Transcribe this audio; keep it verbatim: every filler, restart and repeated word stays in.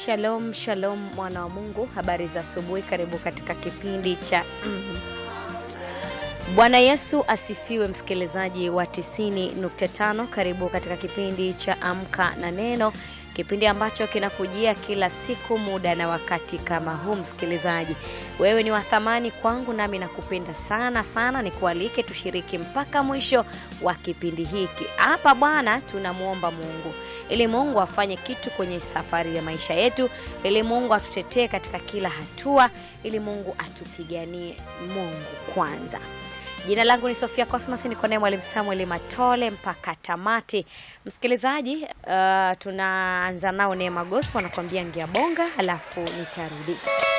Shalom, shalom mwana wa Mungu. Habari za asubuhi, karibu katika kipindi cha mm, Bwana Yesu asifiwe, msikilizaji wa tisini nukta tano. Karibu katika kipindi cha Amka na Neno, kipindi ambacho kinakujia kila siku muda na wakati kama huu. Msikilizaji, wewe ni wa thamani kwangu, nami nakupenda sana sana. Nikualike tushiriki mpaka mwisho wa kipindi hiki. Hapa Bwana tunamuomba Mungu ili Mungu afanye kitu kwenye safari ya maisha yetu, ili Mungu atutetee katika kila hatua, ili Mungu atupiganie. Mungu kwanza. Jina langu ni Sofia Cosmas, niko naye Mwalimu Samuel Matole mpaka tamati. Msikilizaji, uh, tunaanza nao Neema Gospel anakuambia ngia bonga, halafu nitarudi.